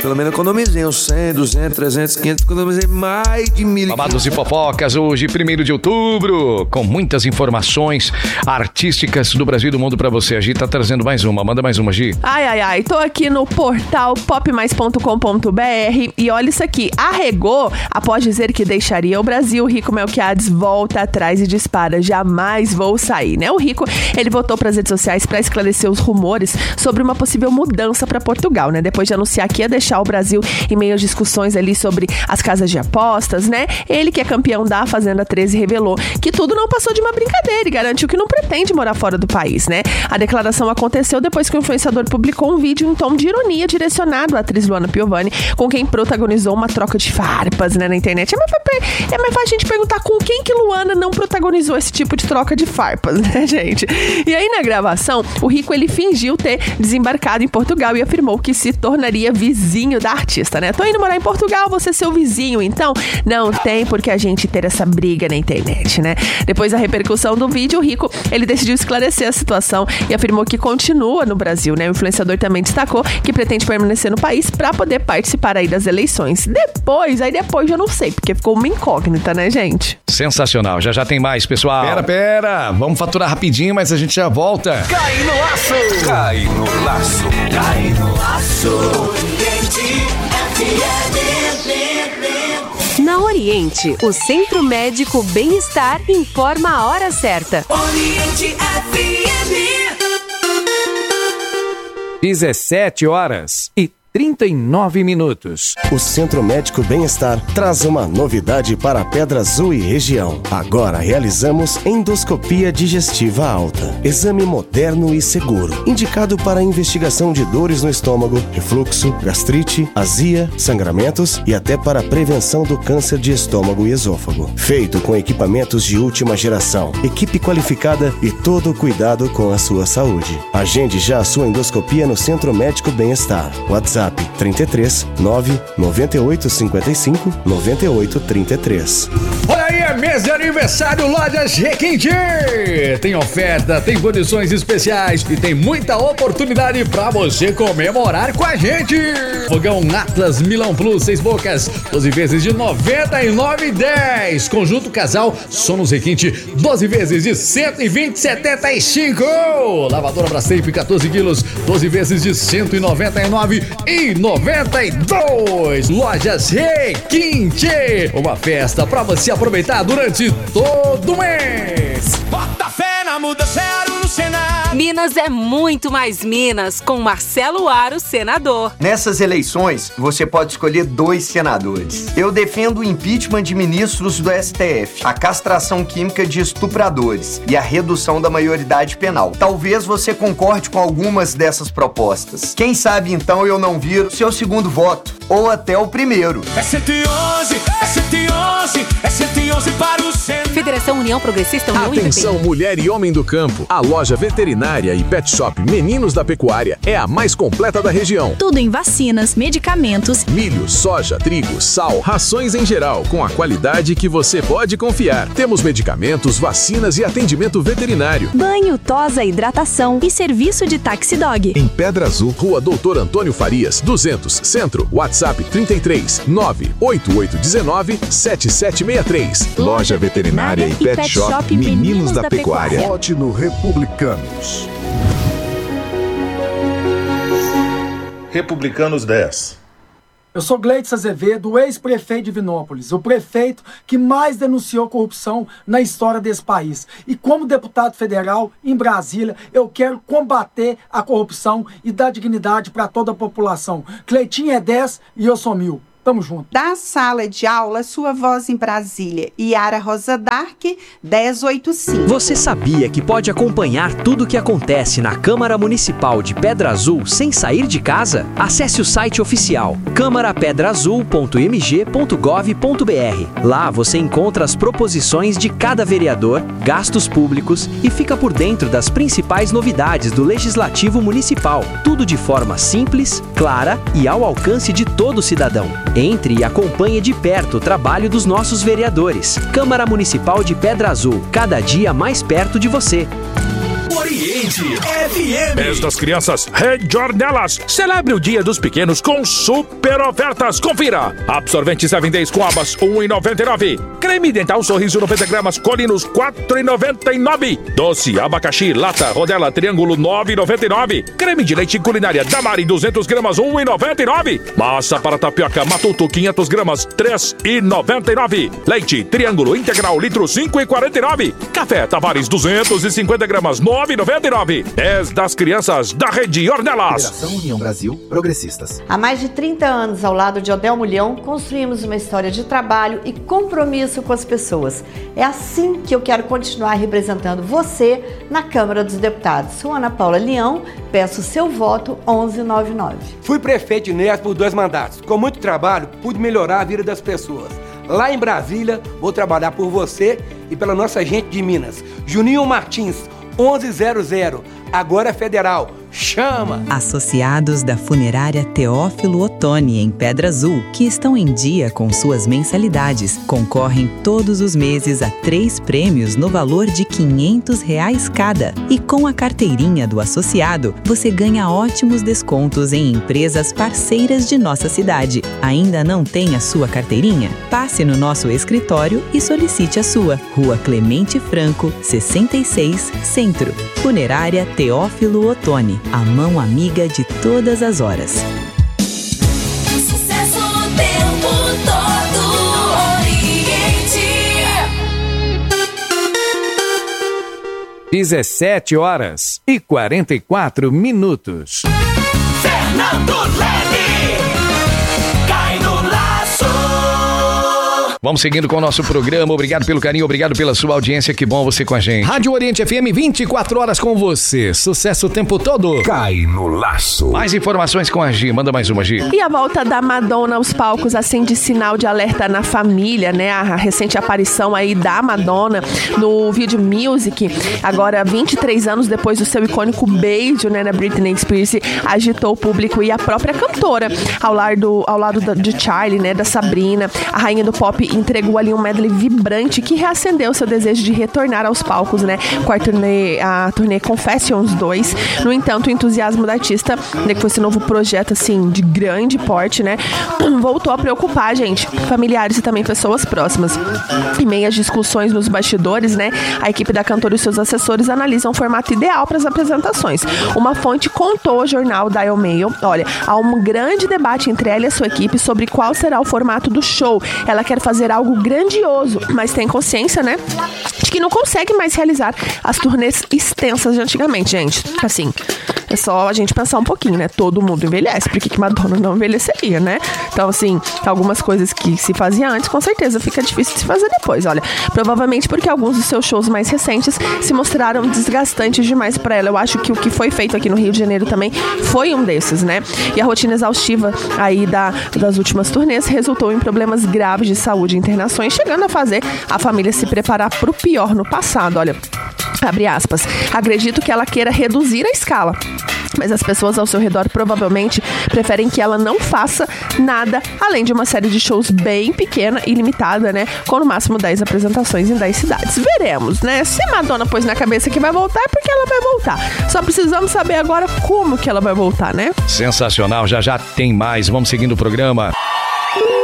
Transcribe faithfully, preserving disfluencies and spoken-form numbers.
Pelo menos economizei uns cem, duzentos, trezentos, quinhentos, economizei mais de mil. Babados e fofocas, hoje, primeiro de outubro, com muitas informações artísticas do Brasil e do mundo pra você. A Gi tá trazendo mais uma, manda mais uma, Gi. Ai, ai, ai, tô aqui no portal pop mais ponto com ponto b r e olha isso aqui. Arregou após dizer que deixaria o Brasil. Rico Melquiades volta atrás e dispara: jamais vou sair, né? O Rico, ele voltou pras redes sociais pra esclarecer os rumores sobre uma possível mudança pra Portugal, né? Depois de anunciar que ia deixar o Brasil em meio às discussões ali sobre as casas de apostas, né? Ele, que é campeão da Fazenda treze, revelou que tudo não passou de uma brincadeira e garantiu que não pretende morar fora do país, né? A declaração aconteceu depois que o influenciador publicou um vídeo em tom de ironia direcionado à atriz Luana Piovani, com quem protagonizou uma troca de farpas, né, na internet. É mais, é mais fácil a gente perguntar com quem que Luana não protagonizou esse tipo de troca de farpas, né, gente? E aí, na gravação, o Rico, ele fingiu ter desembarcado em Portugal e afirmou que se tornaria vizinho da artista, né? Tô indo morar em Portugal, você é seu vizinho, então não tem por que a gente ter essa briga na internet, né? Depois da repercussão do vídeo, o Rico, ele decidiu esclarecer a situação e afirmou que continua no Brasil, né? O influenciador também destacou que pretende permanecer no país pra poder participar aí das eleições. Depois, aí depois eu não sei, porque ficou uma incógnita, né, gente? Sensacional, já já tem mais, pessoal. Pera, pera, vamos faturar rapidinho, mas a gente já volta. Cai no laço! Cai no laço! Cai no laço! Oriente F M. Na Oriente, o Centro Médico Bem-Estar informa a hora certa. Oriente F M. dezessete horas e trinta e nove minutos. O Centro Médico Bem-Estar traz uma novidade para a Pedra Azul e região. Agora realizamos endoscopia digestiva alta. Exame moderno e seguro, indicado para a investigação de dores no estômago, refluxo, gastrite, azia, sangramentos e até para a prevenção do câncer de estômago e esôfago. Feito com equipamentos de última geração, equipe qualificada e todo o cuidado com a sua saúde. Agende já a sua endoscopia no Centro Médico Bem-Estar. WhatsApp trinta e três, nove, noventa e oito, cinquenta e cinco, noventa e oito, trinta e três. Olha aí, é mês de aniversário Lojas Requinte. Tem oferta, tem condições especiais e tem muita oportunidade pra você comemorar com a gente. Fogão Atlas Milão Plus seis bocas, doze vezes de noventa e nove reais e dez. Conjunto casal Sonos Requinte, doze vezes de cento e vinte reais e setenta e cinco. Lavadora Brastemp quatorze quilos, doze vezes de cento e noventa e nove reais e noventa e dois. Lojas Requinte, uma festa pra você aproveitar durante todo o mês. Bota fé na mudança no Senado. Minas é muito mais Minas, com Marcelo Aro, senador. Nessas eleições, você pode escolher dois senadores. Eu defendo o impeachment de ministros do S T F, a castração química de estupradores e a redução da maioridade penal. Talvez você concorde com algumas dessas propostas. Quem sabe, então, eu não viro seu segundo voto, ou até o primeiro. É cento e onze, é cento e onze, é cento e onze para o Senado. Federação União Progressista União Atenção, mulher e homem do campo. A loja veterinária e pet shop Meninos da Pecuária é a mais completa da região. Tudo em vacinas, medicamentos, milho, soja, trigo, sal, rações em geral, com a qualidade que você pode confiar. Temos medicamentos, vacinas e atendimento veterinário. Banho, tosa, hidratação e serviço de taxi dog. Em Pedra Azul, Rua Doutor Antônio Farias, duzentos, Centro. WhatsApp trinta e três, nove oito oito um nove, sete sete seis três. Loja veterinária e pet, pet shop, shop Meninos, Meninos da, da Pecuária. Pecuária. Vote no Republicanos. Republicanos dez. Eu sou Gleides Azevedo, ex-prefeito de Divinópolis, o prefeito que mais denunciou corrupção na história desse país. E como deputado federal em Brasília, eu quero combater a corrupção e dar dignidade para toda a população. Cleitinho é dez e eu sou mil. Tamo junto. Da sala de aula, sua voz em Brasília. Yara Rosa Dark, dez oitenta e cinco. Você sabia que pode acompanhar tudo o que acontece na Câmara Municipal de Pedra Azul sem sair de casa? Acesse o site oficial câmara pedra azul ponto m g ponto gov ponto b r. Lá você encontra as proposições de cada vereador, gastos públicos e fica por dentro das principais novidades do Legislativo Municipal. Tudo de forma simples, clara e ao alcance de todo cidadão. Entre e acompanhe de perto o trabalho dos nossos vereadores. Câmara Municipal de Pedra Azul, cada dia mais perto de você. Oriente. Oriente F M. Mês das Crianças, Rede Ornelas. Celebre o Dia dos Pequenos com super ofertas. Confira. Absorvente Seven Days com abas, um real e noventa e nove centavos. Creme dental Sorriso noventa gramas, Colinos, quatro reais e noventa e nove centavos. Doce, abacaxi, lata, rodela, triângulo, nove reais e noventa e nove centavos. Creme de leite culinária Damari, duzentas gramas, um real e noventa e nove centavos. Massa para tapioca Matuto, quinhentas gramas, três reais e noventa e nove centavos. Leite Triângulo Integral, litro, cinco reais e quarenta e nove centavos. Café Tavares, duzentas e cinquenta gramas, nove reais e noventa e nove centavos. dez das crianças da Rede Ornelas. Federação União Brasil Progressistas. Há mais de trinta anos, ao lado de Odel Mulhão, construímos uma história de trabalho e compromisso com as pessoas. É assim que eu quero continuar representando você na Câmara dos Deputados. Sou Ana Paula Leão, peço seu voto onze noventa e nove. Fui prefeito de Neves por dois mandatos. Com muito trabalho, pude melhorar a vida das pessoas. Lá em Brasília, vou trabalhar por você e pela nossa gente de Minas. Juninho Martins, onze zero zero, agora é federal. Chama! Associados da Funerária Teófilo Otoni, em Pedra Azul, que estão em dia com suas mensalidades, concorrem todos os meses a três prêmios no valor de quinhentos reais cada. E com a carteirinha do associado, você ganha ótimos descontos em empresas parceiras de nossa cidade. Ainda não tem a sua carteirinha? Passe no nosso escritório e solicite a sua. Rua Clemente Franco, sessenta e seis, Centro. Funerária Teófilo Otoni. A mão amiga de todas as horas. Sucesso o tempo todo, Oriente. dezessete horas e quarenta e quatro minutos. Fernando Lene, cai no laço. Vamos seguindo com o nosso programa. Obrigado pelo carinho, obrigado pela sua audiência. Que bom você com a gente. Rádio Oriente F M, vinte e quatro horas com você. Sucesso o tempo todo. Cai no laço. Mais informações com a Gi. Manda mais uma, Gi. E a volta da Madonna aos palcos acende sinal de alerta na família, né? A recente aparição aí da Madonna no Video Music, agora vinte e três anos depois do seu icônico beijo, né, na Britney Spears, agitou o público e a própria cantora, ao lado, ao lado de Charlie, né, da Sabrina, a rainha do pop entregou ali um medley vibrante que reacendeu seu desejo de retornar aos palcos, né, com a turnê, a turnê Confessions dois. No entanto, o entusiasmo da artista, né, com esse novo projeto, assim, de grande porte, né, voltou a preocupar, gente, familiares e também pessoas próximas. Em meio às discussões nos bastidores, né, a equipe da cantora e seus assessores analisam o formato ideal para as apresentações. Uma fonte contou ao jornal Dial Mail, olha, há um grande debate entre ela e a sua equipe sobre qual será o formato do show. Ela quer fazer algo grandioso, mas tem consciência, né, de que não consegue mais realizar as turnês extensas de antigamente, gente. Assim, é só a gente pensar um pouquinho, né? Todo mundo envelhece, por que que Madonna não envelheceria, né? Então, assim, algumas coisas que se fazia antes, com certeza fica difícil de se fazer depois, olha. Provavelmente porque alguns dos seus shows mais recentes se mostraram desgastantes demais pra ela. Eu acho que o que foi feito aqui no Rio de Janeiro também foi um desses, né? E a rotina exaustiva aí da, das últimas turnês resultou em problemas graves de saúde e internações, chegando a fazer a família se preparar pro pior no passado, olha. Abre aspas. Acredito que ela queira reduzir a escala, mas as pessoas ao seu redor provavelmente preferem que ela não faça nada, além de uma série de shows bem pequena e limitada, né? Com no máximo dez apresentações em dez cidades. Veremos, né? Se Madonna pôs na cabeça que vai voltar, é porque ela vai voltar. Só precisamos saber agora como que ela vai voltar, né? Sensacional, já já tem mais. Vamos seguindo o programa.